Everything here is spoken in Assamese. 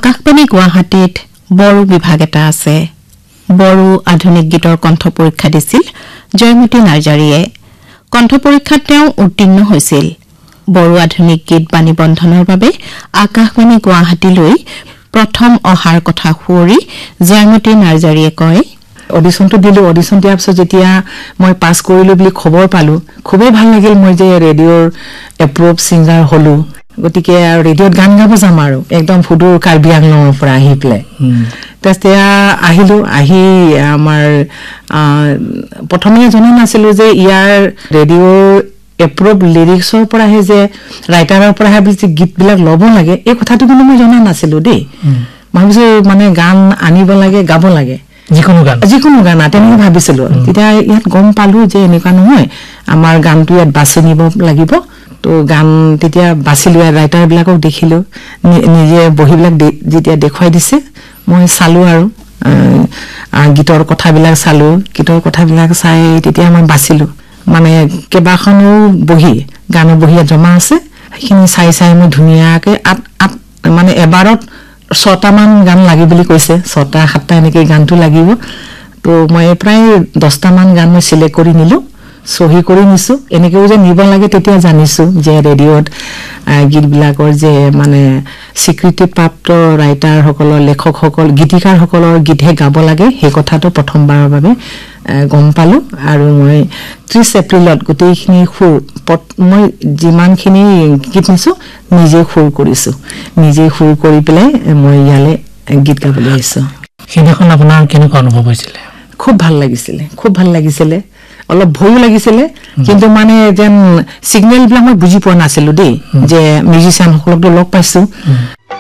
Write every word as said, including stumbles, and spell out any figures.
আকাশবাণী গুৱাহাটীত বড়ো বিভাগ এটা আছে বড়ো আধুনিক গীতৰ কণ্ঠ পৰীক্ষা দিছিল জয়মতী নাৰ্জাৰীয়ে কণ্ঠ পৰীক্ষাত তেওঁ উত্তীৰ্ণ হৈছিল বড়ো আধুনিক গীত বাণীবন্ধনৰ বাবে আকাশবাণী গুৱাহাটীলৈ প্ৰথম অহাৰ কথা সুৰি জয়মতী নাৰ্জাৰীয়ে কয় অডিশনটো দিলো অডিশন দিয়াৰ পিছত যেতিয়া মই পাছ কৰিলো বুলি খবৰ পালো খুবেই ভাল লাগিল মই যে ৰেডিঅ'ৰ এপ্ৰুভ সিঙ্গাৰ হলো গতিকে ৰেডিঅ'ত গান গাব যাম আৰু একদম ফুডুৰ কাৰ্বি আংলঙৰ পৰা আহি প্লে তেতিয়া আহিলো আহি আমাৰ প্ৰথমে জনা নাছিলো যে ইয়াৰ ৰেডিঅ'ৰ এপ্ৰুভ লিৰিক্সৰ পৰা হে যে ৰাইটাৰৰ পৰা হে যে গীতবিলাক ল'ব লাগে এই কথাটো কিন্তু মই জনা নাছিলো দেই ভাবিছো মানে গান আনিব লাগে গাব লাগে যিকোনো গান যিকোনো গান তেনেকৈ ভাবিছিলো তেতিয়া ইয়াত গম পালো যে এনেকুৱা নহয় আমাৰ গানটো ইয়াত বাছি নিব লাগিব তো গান তেতিয়া বাছিলো ৰাইটাৰ বিলাকক দেখিলো নিজে বহিবিলাক যেতিয়া দেখুৱাই দিছে মই চালো আৰু গীতৰ কথাবিলাক চালো গীতৰ কথাবিলাক চাই তেতিয়া মই বাছিলো মানে কেবাখনো বহি গানৰ বহি জমা আছে সেইখিনি চাই চাই মই ধুনীয়াকৈ আট আট মানে এবাৰত ছটা মান গান লাগি বুলি কৈছে ছটা সাতটা এনেকে গানটো লাগিব তো মই প্ৰায় দহটা মান গান মই সিলেক্ট কৰি নিলো সহি কৰি নিছো এনেকেও যে নিব লাগে তেতিয়া জানিছো যে ৰেডিঅ'ত গীতবিলাকৰ যে মানে স্বীকৃতি প্ৰাপ্ত ৰাইটাৰ সকলৰ লেখক সকল গীতিকাৰ সকলৰ গীতহে গাব লাগে সেই কথাটো প্ৰথমবাৰৰ বাবে গম পালো আৰু মই ত্ৰিশ এপ্ৰিলত গোটেইখিনি সুৰ মই যিমানখিনি গীত নিছো নিজে সুৰ কৰিছো নিজে সুৰ কৰি পেলাই মই ইয়ালে গীত গাবলৈ আহিছো সেইদিনাখন আপোনাৰ কেনেকুৱা অনুভৱ হৈছিলে খুব ভাল লাগিছিলে খুব ভাল লাগিছিলে অলপ ভয়ো লাগিছিলে কিন্তু মানে যেন সিগনেল বিলাক মই বুজি পোৱা নাছিলো দেই যে মিউজিচিয়ান সকলক লগ পাইছো